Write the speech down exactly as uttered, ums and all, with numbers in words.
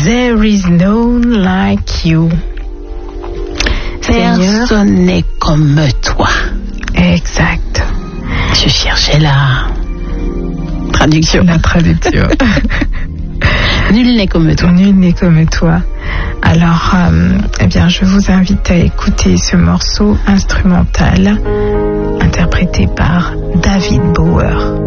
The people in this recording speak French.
There is no one like you. Personne n'est comme toi. Exact. Je cherchais la traduction. La traduction. Nul n'est comme toi. Nul n'est comme toi. Alors, euh, eh bien, je vous invite à écouter ce morceau instrumental interprété par David Bowie.